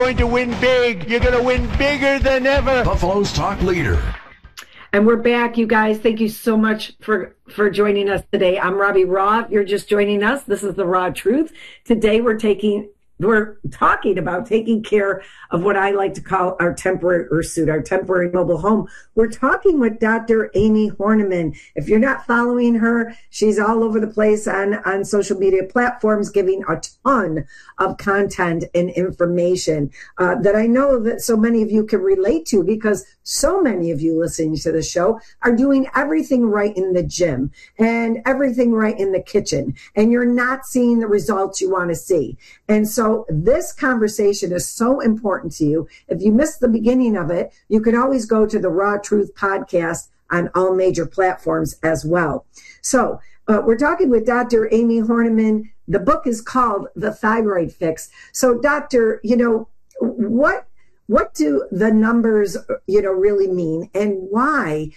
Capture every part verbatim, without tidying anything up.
going to win big. You're going to win bigger than ever. Buffalo's talk leader. And we're back, you guys. Thank you so much for, for joining us today. I'm Robbie Raw. If you're just joining us, this is The Raw Truth. Today we're taking, we're talking about taking care of what I like to call our temporary Ursuit, our temporary mobile home. We're talking with Doctor Amy Horniman. If you're not following her, she's all over the place on, on social media platforms, giving a ton of content and information uh, that I know that so many of you can relate to, because so many of you listening to the show are doing everything right in the gym and everything right in the kitchen, and you're not seeing the results you want to see. And so this conversation is so important to you. If you missed the beginning of it, you can always go to the Raw Truth podcast on all major platforms as well. So uh, we're talking with Doctor Amy Horniman. The book is called The Thyroid Fix. So doctor, you know, what what do the numbers, you know, really mean, and why?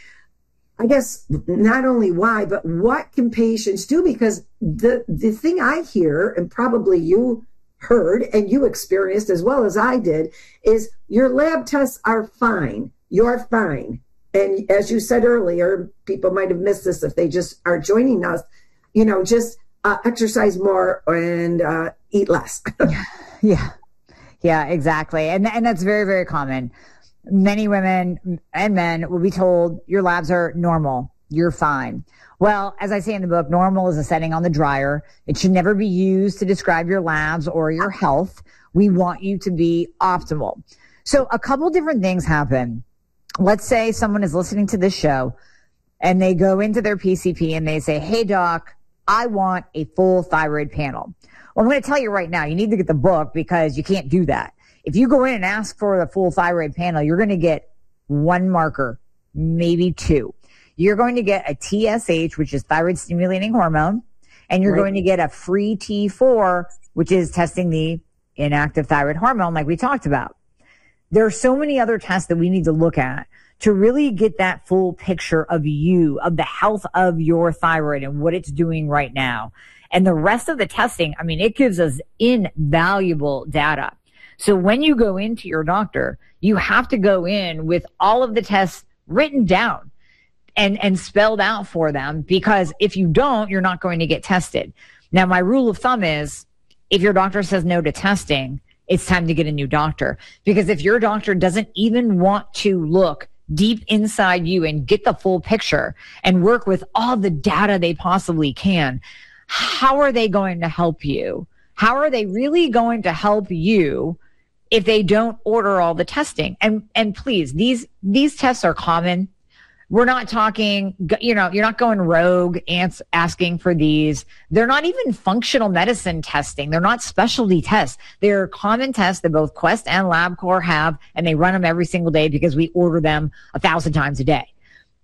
I guess not only why, but what can patients do? Because the the thing I hear, and probably you heard and you experienced as well as I did, is your lab tests are fine. You're fine. And as you said earlier, people might have missed this if they just are joining us, you know, just uh, exercise more and uh, eat less. yeah. yeah. Yeah, exactly. And, and that's very, very common. Many women and men will be told your labs are normal. You're fine. Well, as I say in the book, normal is a setting on the dryer. It should never be used to describe your labs or your health. We want you to be optimal. So a couple different things happen. Let's say someone is listening to this show and they go into their P C P and they say, hey, doc, I want a full thyroid panel. Well, I'm going to tell you right now, you need to get the book, because you can't do that. If you go in and ask for the full thyroid panel, you're going to get one marker, maybe two. You're going to get a T S H, which is thyroid stimulating hormone, and you're right. going to get a free T four, which is testing the inactive thyroid hormone, like we talked about. There are so many other tests that we need to look at to really get that full picture of you, of the health of your thyroid and what it's doing right now. And the rest of the testing, I mean, it gives us invaluable data. So when you go into your doctor, you have to go in with all of the tests written down and, and spelled out for them, because if you don't, you're not going to get tested. Now, my rule of thumb is if your doctor says no to testing, it's time to get a new doctor. Because if your doctor doesn't even want to look deep inside you and get the full picture and work with all the data they possibly can, how are they going to help you? How are they really going to help you if they don't order all the testing? And, and please, these, these tests are common. We're not talking, you know, you're not going rogue ants asking for these. They're not even functional medicine testing. They're not specialty tests. They're common tests that both Quest and LabCorp have, and they run them every single day because we order them a thousand times a day.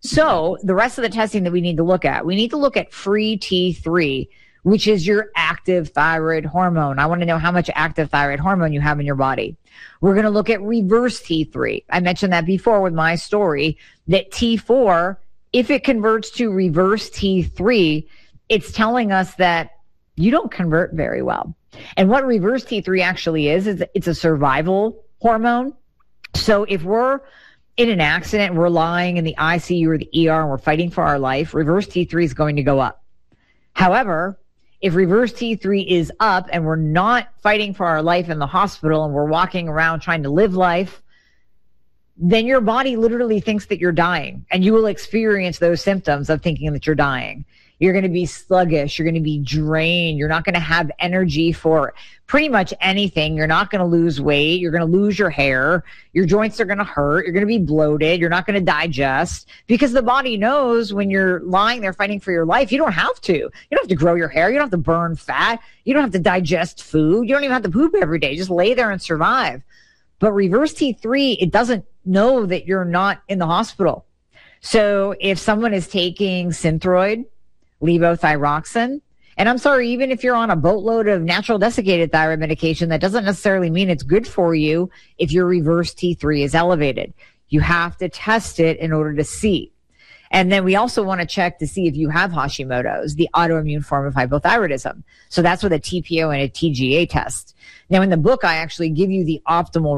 So the rest of the testing that we need to look at, we need to look at free T three, which is your active thyroid hormone. I want to know how much active thyroid hormone you have in your body. We're going to look at reverse T three. I mentioned that before with my story, that T four, if it converts to reverse T three, it's telling us that you don't convert very well. And what reverse T three actually is, is it's a survival hormone. So if we're in an accident, we're lying in the I C U or the E R and we're fighting for our life, reverse T three is going to go up. However, if reverse T three is up and we're not fighting for our life in the hospital and we're walking around trying to live life, then your body literally thinks that you're dying, and you will experience those symptoms of thinking that you're dying. You're going to be sluggish. You're going to be drained. You're not going to have energy for pretty much anything. You're not going to lose weight. You're going to lose your hair. Your joints are going to hurt. You're going to be bloated. You're not going to digest, because the body knows when you're lying there fighting for your life, you don't have to. You don't have to grow your hair. You don't have to burn fat. You don't have to digest food. You don't even have to poop every day. Just lay there and survive. But reverse T three, it doesn't know that you're not in the hospital. So if someone is taking Synthroid, levothyroxine, and I'm sorry, even if you're on a boatload of natural desiccated thyroid medication, that doesn't necessarily mean it's good for you if your reverse T three is elevated. You have to test it in order to see. And then we also want to check to see if you have Hashimoto's, the autoimmune form of hypothyroidism. So that's with a T P O and a T G A test. Now, in the book, I actually give you the optimal